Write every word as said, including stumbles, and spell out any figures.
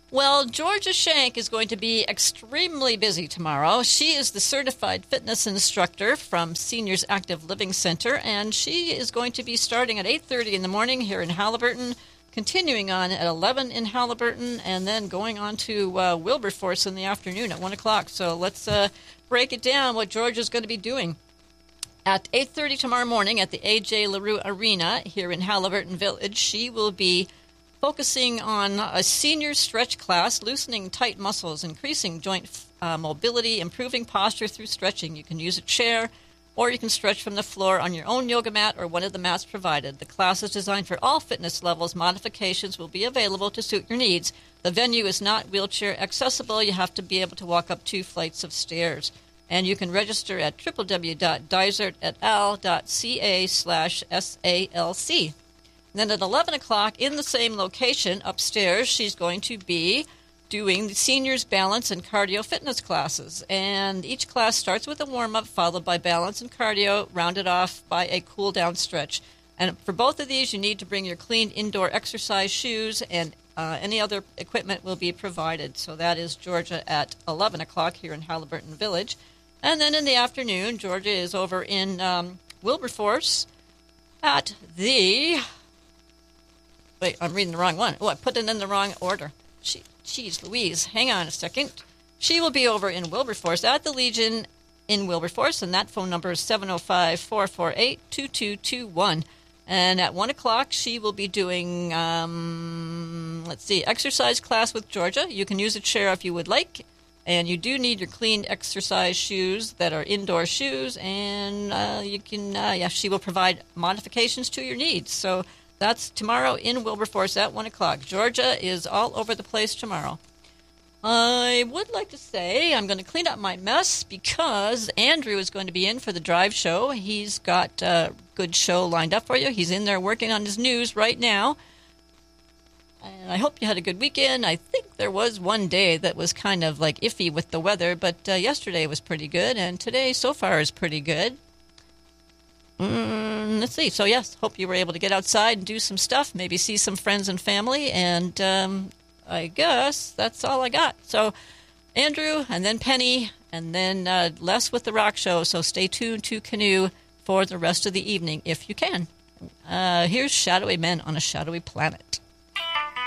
Well, Georgia Shank is going to be extremely busy tomorrow. She is the certified fitness instructor from Seniors Active Living Center, and she is going to be starting at eight thirty in the morning here in Halliburton, continuing on at eleven in Halliburton, and then going on to uh, Wilberforce in the afternoon at one o'clock. So let's uh, break it down what Georgia's going to be doing. At eight thirty tomorrow morning at the A J LaRue Arena here in Halliburton Village, she will be focusing on a senior stretch class, loosening tight muscles, increasing joint uh, mobility, improving posture through stretching. You can use a chair, or you can stretch from the floor on your own yoga mat or one of the mats provided. The class is designed for all fitness levels. Modifications will be available to suit your needs. The venue is not wheelchair accessible. You have to be able to walk up two flights of stairs. And you can register at w w w dot dysart et al dot c a slash S A L C. Then at eleven o'clock in the same location upstairs, she's going to be doing the seniors balance and cardio fitness classes. And each class starts with a warm-up followed by balance and cardio, rounded off by a cool-down stretch. And for both of these, you need to bring your clean indoor exercise shoes, and uh, any other equipment will be provided. So that is Georgia at eleven o'clock here in Halliburton Village. And then in the afternoon, Georgia is over in um, Wilberforce at the... Wait, I'm reading the wrong one. Oh, I put it in the wrong order. She, geez, Louise, hang on a second. She will be over in Wilberforce at the Legion in Wilberforce, and that phone number is seven oh five, four four eight, two two two one. And at one o'clock, she will be doing, um, let's see, exercise class with Georgia. You can use a chair if you would like, and you do need your clean exercise shoes that are indoor shoes, and uh, you can, uh, yeah, she will provide modifications to your needs. So that's tomorrow in Wilberforce at one o'clock. Georgia is all over the place tomorrow. I would like to say I'm going to clean up my mess because Andrew is going to be in for the drive show. He's got a good show lined up for you. He's in there working on his news right now. And I hope you had a good weekend. I think there was one day that was kind of like iffy with the weather, but uh, yesterday was pretty good, and today so far is pretty good. Mm, let's see. So, yes, hope you were able to get outside and do some stuff, maybe see some friends and family, and um, I guess that's all I got. So, Andrew, and then Penny, and then uh, Les with the rock show, so stay tuned to Canoe for the rest of the evening if you can. Uh, here's Shadowy Men on a Shadowy Planet.